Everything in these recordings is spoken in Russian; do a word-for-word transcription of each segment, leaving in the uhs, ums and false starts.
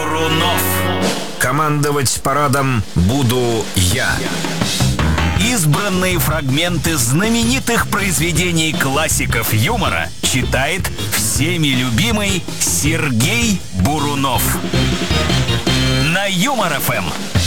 Бурунов. Командовать парадом буду я. Избранные фрагменты знаменитых произведений классиков юмора читает всеми любимый Сергей Бурунов. На Юмор-ФМ.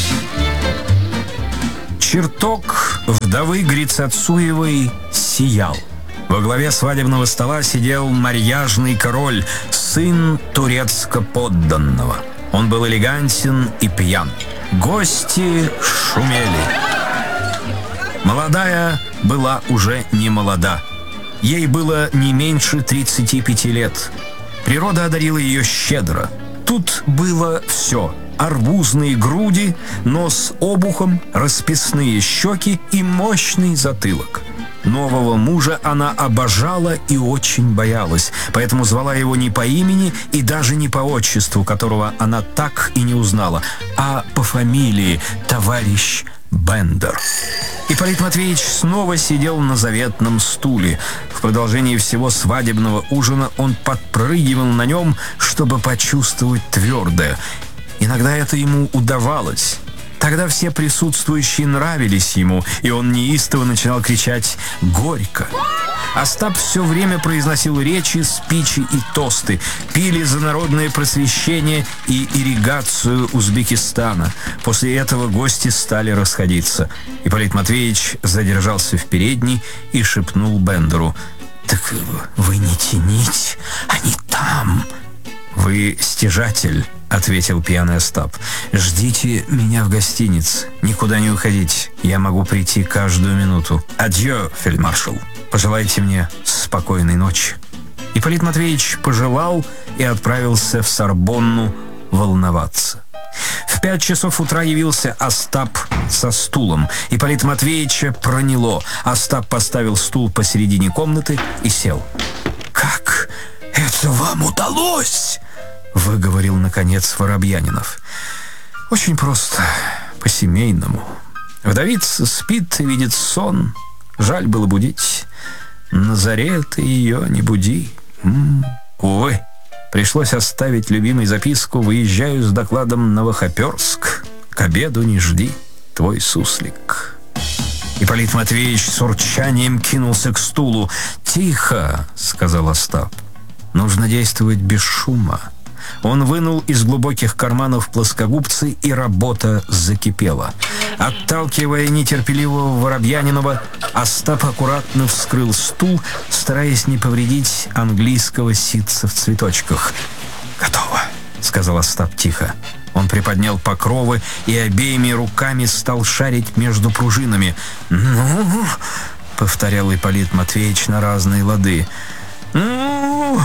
Чертог вдовы Грицацуевой сиял. Во главе свадебного стола сидел марьяжный король, сын турецко-подданного. Он был элегантен и пьян. Гости шумели. Молодая была уже не молода. Ей было не меньше тридцати пяти лет. Природа одарила ее щедро. Тут было все: арбузные груди, нос обухом, расписные щеки и мощный затылок. Нового мужа она обожала и очень боялась, поэтому звала его не по имени и даже не по отчеству, которого она так и не узнала, а по фамилии товарищ Бендер. Ипполит Матвеевич снова сидел на заветном стуле. В продолжении всего свадебного ужина он подпрыгивал на нем, чтобы почувствовать твердое. Иногда это ему удавалось. Тогда все присутствующие нравились ему, и он неистово начинал кричать «Горько!». Остап все время произносил речи, спичи и тосты. Пили за народное просвещение и ирригацию Узбекистана. После этого гости стали расходиться. Ипполит Матвеевич задержался в передней и шепнул Бендеру: «Так вы не тяните, они там». «Вы стяжатель», — ответил пьяный Остап. «Ждите меня в гостинице. Никуда не уходите. Я могу прийти каждую минуту. Адьё, фельдмаршал. Пожелайте мне спокойной ночи». Ипполит Матвеевич пожелал и отправился в Сорбонну волноваться. В пять часов утра явился Остап со стулом. Ипполита Матвеевича проняло. Остап поставил стул посередине комнаты и сел. «Как это вам удалось?» — выговорил, наконец, Воробьянинов. «Очень просто, по-семейному. Вдовица спит и видит сон. Жаль было будить. На заре ты ее не буди. М-м, увы, пришлось оставить любимой записку: выезжаю с докладом на Новохоперск. К обеду не жди, твой суслик». Ипполит Матвеевич с урчанием кинулся к стулу. «Тихо!» — сказал Остап. «Нужно действовать без шума». Он вынул из глубоких карманов плоскогубцы, и работа закипела. Отталкивая нетерпеливого Воробьянинова, Остап аккуратно вскрыл стул, стараясь не повредить английского ситца в цветочках. «Готово», — сказал Остап тихо. Он приподнял покровы и обеими руками стал шарить между пружинами. «Ну?» — повторял Ипполит Матвеевич на разные лады. «Ну?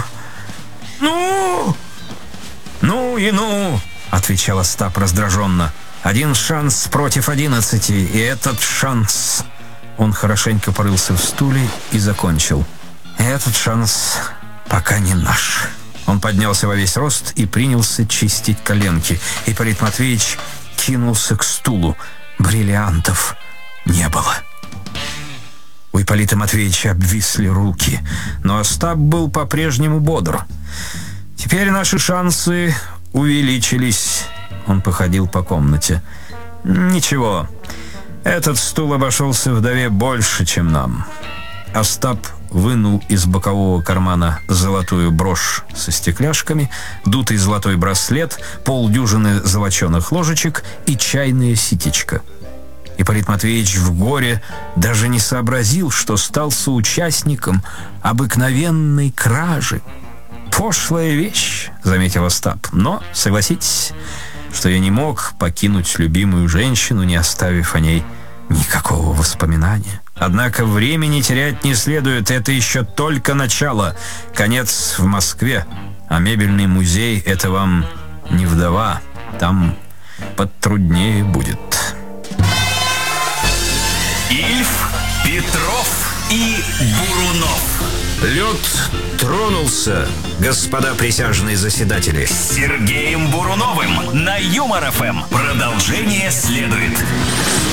Ну?» «Ну и ну!» — отвечал Остап раздраженно. «Один шанс против одиннадцати, и этот шанс...» Он хорошенько порылся в стуле и закончил. «Этот шанс пока не наш». Он поднялся во весь рост и принялся чистить коленки. Ипполит Матвеевич кинулся к стулу. Бриллиантов не было. У Ипполита Матвеевича обвисли руки, но Остап был по-прежнему бодр. «Теперь наши шансы увеличились». Он походил по комнате. «Ничего, этот стул обошелся вдове больше, чем нам». Остап вынул из бокового кармана золотую брошь со стекляшками, дутый золотой браслет, полдюжины золоченых ложечек и чайное ситечко. Ипполит Матвеевич в горе даже не сообразил, что стал соучастником обыкновенной кражи. «Пошлая вещь», — заметил Остап. «Но, согласитесь, что я не мог покинуть любимую женщину, не оставив о ней никакого воспоминания. Однако времени терять не следует, это еще только начало. Конец в Москве, а мебельный музей — это вам не вдова, там потруднее будет». Ильф, Петров и Бурунов. Лед тронулся, господа присяжные заседатели. С Сергеем Буруновым на Юмор-ФМ. Продолжение следует.